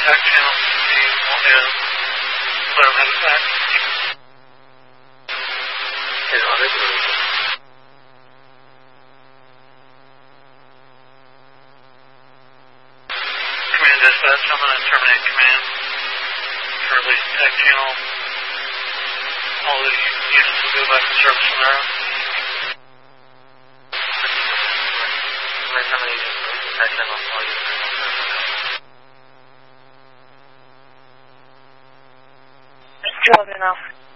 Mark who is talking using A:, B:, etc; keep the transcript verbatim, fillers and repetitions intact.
A: back channel. Do you want me to let them have it back?
B: Yeah, I'll make it.
A: Command dispatch, I'm going to terminate command for at least tech channel. All the units will go back to service on their own.
B: I'm going to terminate tech channel. All units will go back to service.
C: Driving off.